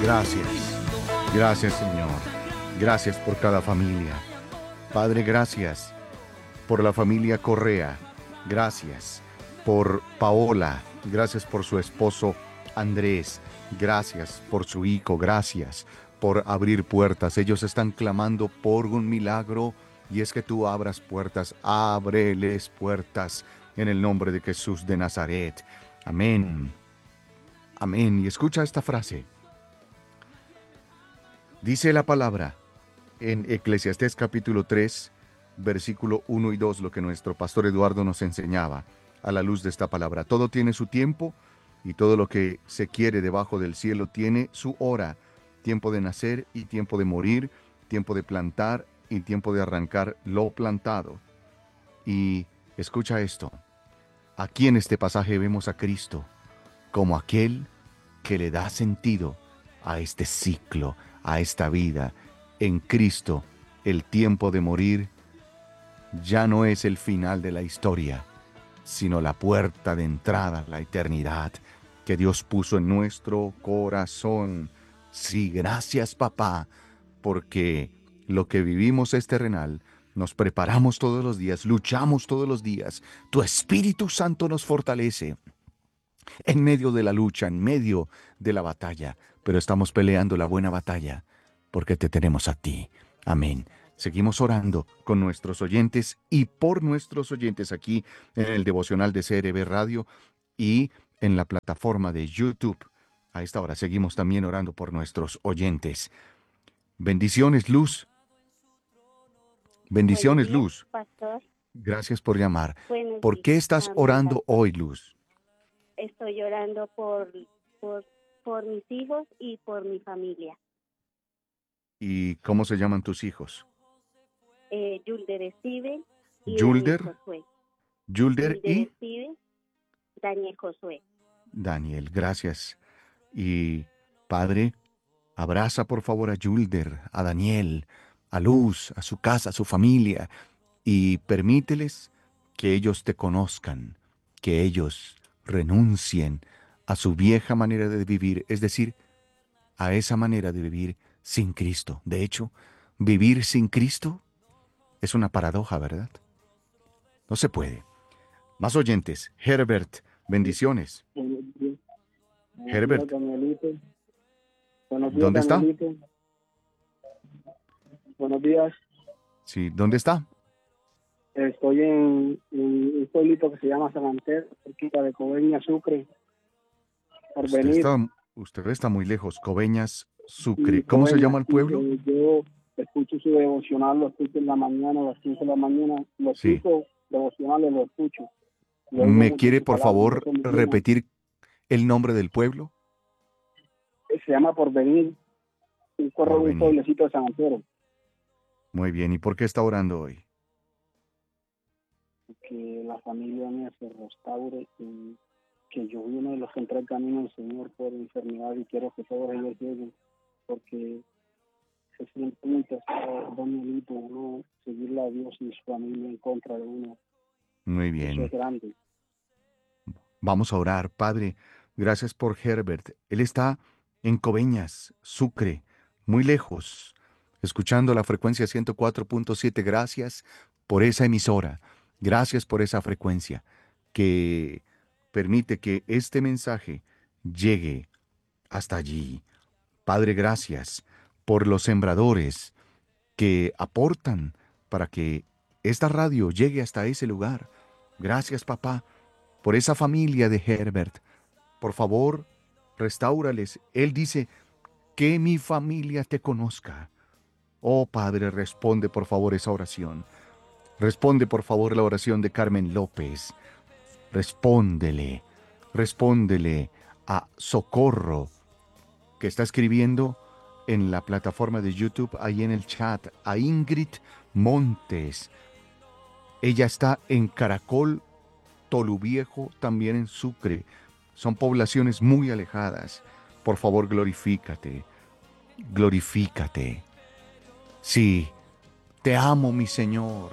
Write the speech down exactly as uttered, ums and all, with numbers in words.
Gracias. Gracias, Señor. Gracias por cada familia. Padre, gracias por la familia Correa. Gracias por Paola. Gracias por su esposo Andrés. Gracias por su hijo. Gracias por abrir puertas. Ellos están clamando por un milagro y es que tú abras puertas. Ábreles puertas en el nombre de Jesús de Nazaret. Amén. Amén. Y escucha esta frase. Dice la palabra en Eclesiastés capítulo tres, versículo uno y dos, lo que nuestro pastor Eduardo nos enseñaba a la luz de esta palabra. Todo tiene su tiempo y todo lo que se quiere debajo del cielo tiene su hora. Tiempo de nacer y tiempo de morir, tiempo de plantar y tiempo de arrancar lo plantado. Y escucha esto. Aquí en este pasaje vemos a Cristo como aquel que le da sentido a este ciclo, a esta vida. En Cristo, el tiempo de morir ya no es el final de la historia, sino la puerta de entrada a la eternidad que Dios puso en nuestro corazón. Sí, gracias, papá, porque lo que vivimos es terrenal. Nos preparamos todos los días, luchamos todos los días. Tu Espíritu Santo nos fortalece en medio de la lucha, en medio de la batalla, pero estamos peleando la buena batalla porque te tenemos a ti. Amén. Seguimos orando con nuestros oyentes y por nuestros oyentes aquí en el devocional de C R B Radio y en la plataforma de YouTube. A esta hora seguimos también orando por nuestros oyentes. Bendiciones, Luz. Buenos Bendiciones, días, Luz. pastor. Gracias por llamar. Buenos ¿Por días. qué estás Amén, orando pastor. hoy, Luz? Estoy orando por, por, por mis hijos y por mi familia. ¿Y cómo se llaman tus hijos? Eh, Yulder Steven y Daniel Yulder, Josué. Yulder Yulder y Steven, Daniel Josué. Daniel. Gracias. Y Padre, abraza por favor a Yulder, a Daniel, a Luz, a su casa, a su familia, y permíteles que ellos te conozcan, que ellos renuncien a su vieja manera de vivir, es decir, a esa manera de vivir sin Cristo. De hecho, vivir sin Cristo es una paradoja, ¿verdad? No se puede. Más oyentes. Herbert, bendiciones. Buenos días, buenos días, Herbert, Danielito. Buenos días, ¿dónde está? Danielito. Buenos días. Sí, ¿dónde está? Estoy en, en un pueblito que se llama San Antonio, cerquita de Coveña, Sucre, por Usted venir. está, usted está muy lejos. Coveñas, Y Sucre. ¿Cómo se Coveña, llama el sí, pueblo? eh, yo escucho su devocional, lo escucho en la mañana, a las quince de la mañana. Los Sí. cinco devocionales los escucho. Y oigo ¿Me mucho quiere, su por palabra, y favor, eso me llena. repetir el nombre del pueblo? Se llama Porvenir, un, corro, un Porvenir. pueblecito de San Antonio. Muy bien. ¿Y por qué está orando hoy? Que la familia mía se restaure y que yo fui uno de los que entré al camino del Señor por enfermedad y quiero que todos ellos lleguen porque se siente muy pesado, Danielito, uno seguirle a Dios y su familia en contra de uno. Muy Eso bien. es grande. Vamos a orar. Padre, gracias por Herbert. Él está en Coveñas, Sucre, muy lejos, escuchando la frecuencia ciento cuatro punto siete. Gracias por esa emisora. Gracias por esa frecuencia que permite que este mensaje llegue hasta allí. Padre, gracias por los sembradores que aportan para que esta radio llegue hasta ese lugar. Gracias, papá, por esa familia de Herbert. Por favor, restáurales. Él dice, que mi familia te conozca. Oh, Padre, responde por favor esa oración. Responde por favor la oración de Carmen López. Respóndele, respóndele a Socorro, que está escribiendo en la plataforma de YouTube, ahí en el chat, a Ingrid Montes. Ella está en Caracol, Toluviejo, también en Sucre. Son poblaciones muy alejadas. Por favor, glorifícate, glorifícate. Sí, te amo, mi Señor.